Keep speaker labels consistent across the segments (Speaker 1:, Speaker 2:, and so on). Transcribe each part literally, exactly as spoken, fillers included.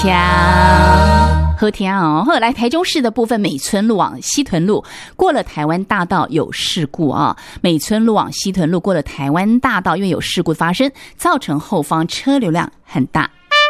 Speaker 1: 好听哦！后来台中市的部分美村路往西屯路过了台湾大道有事故啊，美村路往西屯路过了台湾大道，因为有事故发生，造成后方车流量很大。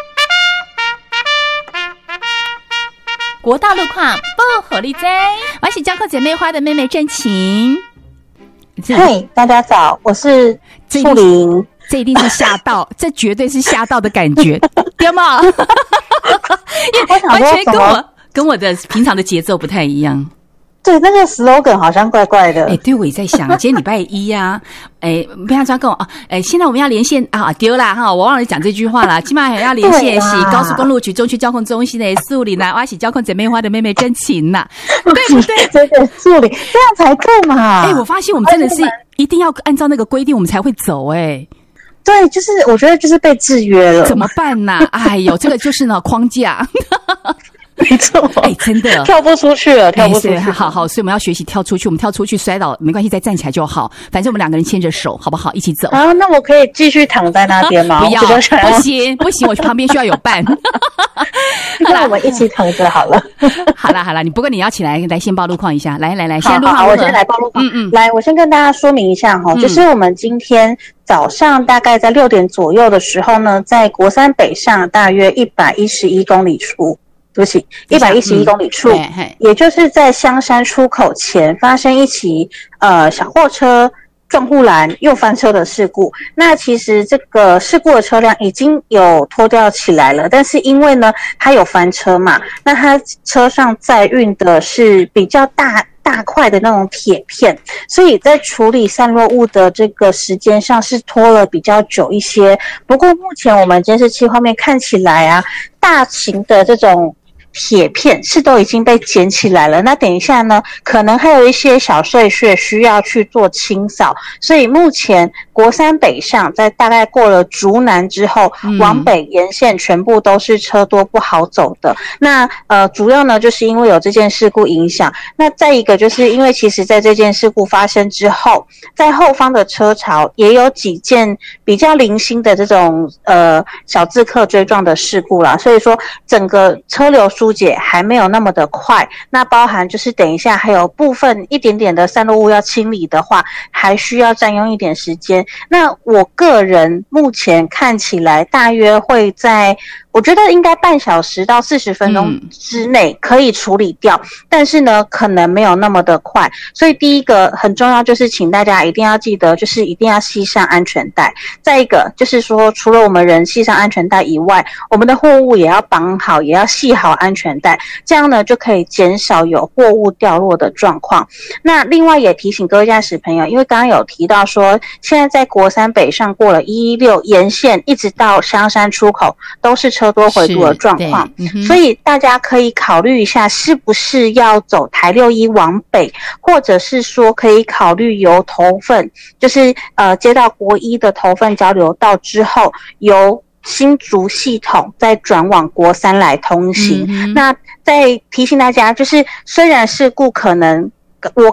Speaker 1: 国道路况不合力在，我是交扣姐妹花的妹妹郑晴。
Speaker 2: 嘿，大家早，我是树林。
Speaker 1: 这一定是吓到，这绝对是吓到的感觉，对吗？完全跟我跟我的平常的节奏不太一样。
Speaker 2: 对，那个 slogan 好像怪怪的。
Speaker 1: 哎、欸，对，我也在想，今天礼拜一呀、啊，哎、欸，不要抓跟我啊，哎、欸，现在我们要连线啊，丢啦哈，我忘了讲这句话了。今晚还要连线是高速公路局中区交控中心的树林啦，我是交控姐妹花的妹妹真情呐，对不对？
Speaker 2: 对对，树林这样才对嘛。
Speaker 1: 哎、欸，我发现我们真的是一定要按照那个规定，我们才会走哎、欸。
Speaker 2: 对，就是我觉得就是被制约了，
Speaker 1: 怎么办呢、啊？哎呦，这个就是呢框架。
Speaker 2: 没错，
Speaker 1: 哎、欸，真的
Speaker 2: 跳不出去了，跳不出去、
Speaker 1: 欸。好好，所以我们要学习跳出去。我们跳出去摔倒没关系，再站起来就好。反正我们两个人牵着手，好不好？一起走。
Speaker 2: 啊，那我可以继续躺在那边吗？
Speaker 1: 不要，不行，不行，我旁边需要有伴。
Speaker 2: 那我们一起躺着好了。
Speaker 1: 好啦好啦，你不过你要起来来先报路况一下，来来来，现在路况
Speaker 2: 好，我先来报路况。嗯嗯，来，我先跟大家说明一下哈、嗯，就是我们今天早上大概在六点左右的时候呢，在国三北上大约一百一十一公里处。对不起，一百一十一公里处、嗯，也就是在香山出口前发生一起呃小货车撞护栏又翻车的事故。那其实这个事故的车辆已经有拖吊起来了，但是因为呢它有翻车嘛，那它车上载运的是比较大大块的那种铁片，所以在处理散落物的这个时间上是拖了比较久一些。不过目前我们监视器画面看起来啊，大型的这种铁片是都已经被捡起来了，那等一下呢可能还有一些小碎屑需要去做清扫，所以目前国三北上在大概过了竹南之后、嗯、往北沿线全部都是车多不好走的。那呃主要呢就是因为有这件事故影响，那再一个就是因为其实在这件事故发生之后，在后方的车潮也有几件比较零星的这种呃小自客追撞的事故啦，所以说整个车流疏解还没有那么的快，那包含就是等一下还有部分一点点的散落物要清理的话，还需要占用一点时间。那我个人目前看起来大约会在我觉得应该半小时到四十分钟之内可以处理掉、嗯、但是呢可能没有那么的快，所以第一个很重要就是请大家一定要记得，就是一定要系上安全带。再一个就是说除了我们人系上安全带以外，我们的货物也要绑好，也要系好安全带，这样呢就可以减少有货物掉落的状况。那另外也提醒各位驾驶朋友，因为刚刚有提到说现在在国三北上过了一一六沿线一直到香山出口都是车多回堵的状况、嗯、所以大家可以考虑一下是不是要走台六一往北，或者是说可以考虑由头份就是呃接到国一的头份交流道之后，由新竹系统再转往国三来通行、嗯、那再提醒大家，就是虽然事故可能我